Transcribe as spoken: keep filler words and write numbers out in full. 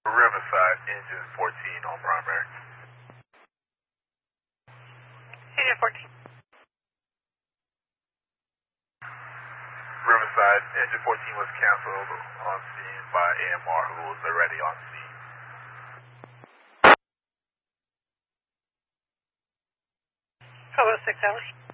Riverside, engine fourteen on primary. Engine fourteen. Riverside, engine fourteen was canceled on scene by A M R, who was already on scene. Hello, six hours.